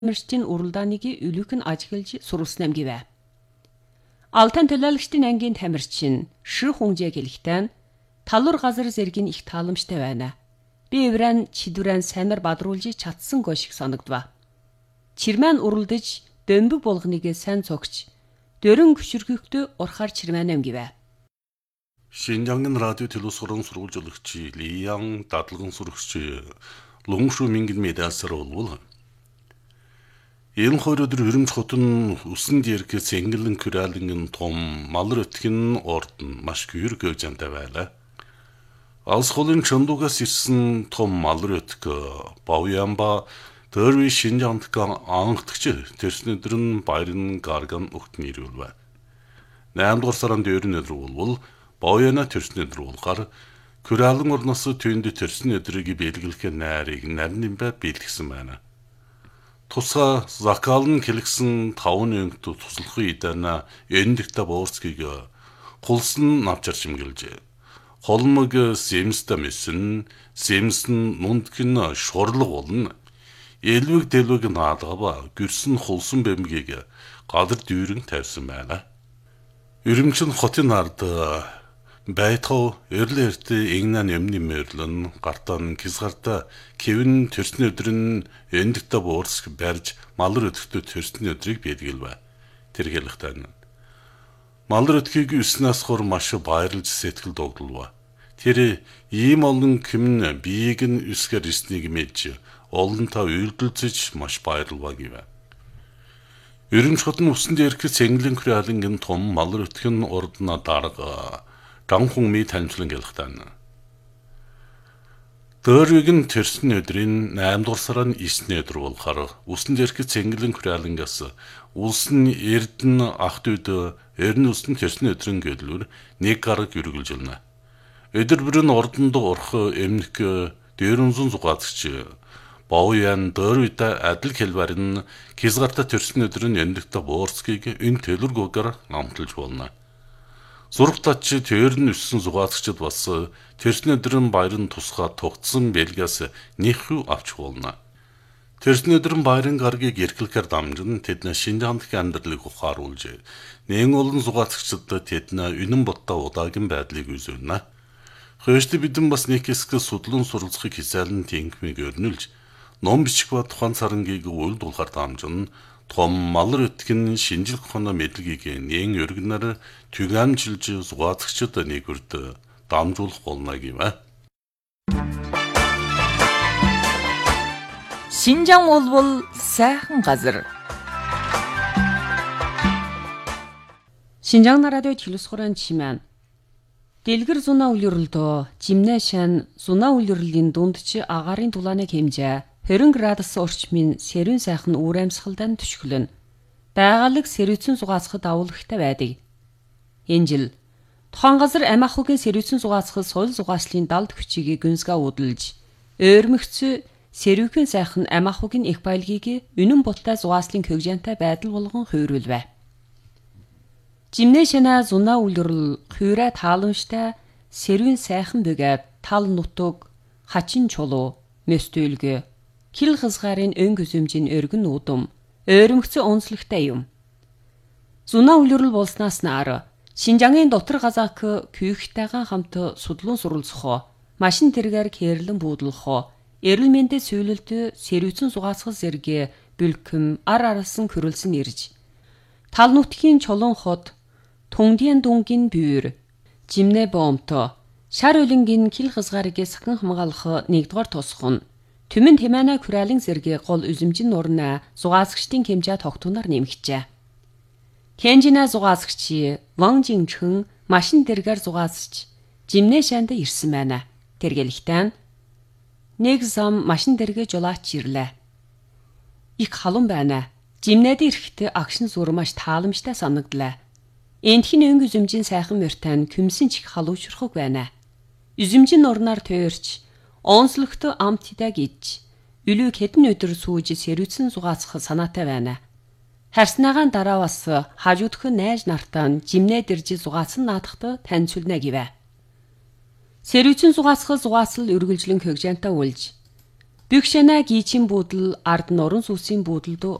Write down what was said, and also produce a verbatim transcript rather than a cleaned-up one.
тамирчдын уралдааныг үлүүх нь ажиглаж сурвалсан гэв. Алтан төлөөлөгчдийн ангийн тамирч нь шир хунжээ гэлэхтэн талуур газар зэргийн их тааламжтай байна. Би эврэн чидвэрэн сайнаар бадруулж чадсангүй шиг санагдва. Чирмэн уралдаж дөмбөг болгоныг сайн цогч дөрөн хүчрхэгтө урхаар чирмэнэм гэв. Шинжангын радио телевизорын сурвалжлагч Лиян дадлгын сурагч Лунгшу Мингэн медиасаар болвол энэ хоёр өдөр хөрөмж хотын усан дээрхээс энгэлэн күрэлэн том малар өтгөн ордон маш гүйр гөвжантай байлаа. Алс холын чондугаас ирсэн том малар өтг Баоянба Дөрви Шинжангтан анхдагч тэрсэн өдөр нь баярын гарган өгтөн ирүүлвэ. найдугаар сарын дөрөвний өдөр болвол Баояна тэрсэн өдөр болгоор күрэлэн орноос түйнд тэрсэн өдрийг бэлгэлэх найрыг нарийн бай бэлгэсэн байна. Тусаа закалн хэлгсэн таван өнгөт туслахын идана эндэгтэ боорцгийг хулсан навчар шимгэлжээ. Холмог сэмстэ мэсэн сэмсэн мундгэн шурлаг болно. Элвэг дэлвэг наадгава гэрсэн хулсан бэмгийг гадар дүүрэн тавьсан байна. Өрөмчн хотын ард байтхоо эрлэрт игнан эмний мэрлэн гартан кисгарта кевин төрсөн өдрөн эндэгтэ боорс барьж малар өдөртөө төрсөн өдрийг бэлгэлвэ. Тэргэлхтэн малар өдгийг өснөөс хор маш баярлж сэтгэл догдолва. Тэр ийм олон кимн биеийг нь өсгөр ирснийг мэдж олонтаа үйлдэлцэж маш баярлва гэв. Өрөмч хотын усан дээрхээс энгэлэн күрэлэн том малар өтгөн ордна дарга Данхунми танилцлан гэлхтэн. Дөрвиг нь тэрсэн өдрийн найдугаар сарын девятний өдөр болохоор усан дээрхээс энгэлэн күрэлэнгээс улсын эрдэн ах дүүд эрн усан тэрсэн өдрийн гэлүүр нэг гараг үргэлж байна. Өдөр бүрэн ордонд орох эмнэг дээрүнзэн зугаацч Баоян дөрвөдө адил хэлбэрэн кизгарта тэрсэн өдрийн эндэгтэ боорцгийг энэ төлөргөөр амталж болно. Зургтач тэрэн өссөн зугаацчид бас тэрсэн өдрийн баярын тусгай тогтсон бэлгээс нэхүү авч болно. Тэрсэн өдрийн баярын гаргийг эрхлэхээр дамжин тэдний Шинжаандх амьдралыг ухааруулж нэн олон зугаацчдад тэдний үнэн боттой удаагийн байдлыг үзүүлнэ. Хөөшд бидэн бас нэг хэсэг судлан суралцахыг хязаалан тэнхмийг өрнүүлж ном бичих ба тухайн царангийг үйл дулахаар дамжин том малар өтгөн шинжлэх ухааны мэдлэгийг нэн өргөнөр түгээмжилж зугаацчид нэгүрд дамжуулах болно гэв. Шинжаан болбол сайхан газар. Шинжаан радио телевизорын чимэн дэлгэр зунаа үлрэлдөө жимнэ шан зунаа үлрэлийн дундч агарын дулааныг хэмжээ двадцать градус орчмын сэрүүн сайхан үр амьсгалдан түшгэлэн. Байгалаг сэрүүцэн зугаацахад авуулгатай байдаг. Энэ жил тухайн газар амь ахуйн сэрүүцэн зугаацахад соёл зугааслын далд хүчийг гүнзгээ уудалж, ойрмөгц сэрүүхэн сайхан амь ахуйн их баялагийг үнэн буттай зугааслын хөгжинтэй байдал болгон хувируулвэ. Жимнэ шана зунаа үлрэл хувираа тааламжтай сэрүүн сайхан бөгөөд тал нутаг хачин чулуу мэстүүлгэ кил хязгаарын өнгө үзэмжийн өргөн нүүдум ойрмөгцөн онцлогтой юм. Зунаа үлрэл болснаас нар Шинжаангийн дотор газаак күйхтэйгэн хамт судлан суралцах, машин тэргээр кэрлэн буудлах, эрүүл мэндэд сөйлөлт сэрүүцэн зугаацах зэрэг бүлхэм ар аралсан хөрөлсөн ирж. Тал нутгийн чулуун хот, Тунгдийн дүнгийн бүйр, жимнэ боомто, шар үлэнгийн кил хязгаарыг сахин хамгаалах нэгдүгээр тусах нь Түмэн Тэмэнэ күрэлэн зэрэг гол үзэмжин нурна зугаацагчдын хэмжээ тогтунаар нэмэгчээ. Тэнжинэ зугаацагч Ван Жинчхэн машин дэргээр зугаацч жимнэ шанд ирсэн байна. Тэргэлхтэн нэг зам машин дэргээ жолооч ирлээ. Их халуун байна. Жимнэд ирэхдээ агшин зур маш тааламжтай санагдлаа. Эндхийн өнгө үзэмжин сайхан мөртэн küмсэн чих халуучрахг байна. Үзэмжин нурнаар тойрч онцлогтой амтдаа гэж үлэг хэдэн өдөр сүүж сэрүүцэн зугаацах санаатай байна. Харснагаан дараа бас хажуудах найз нартаа жимнэ дэрж зугаацсан наадахт танилцуулна гэв. Сэрүүцэн зугаацах зугаацал үргэлжлэн хөгжинтэй үлж Бюкшана гичин буудал ард норон сүсийн буудалд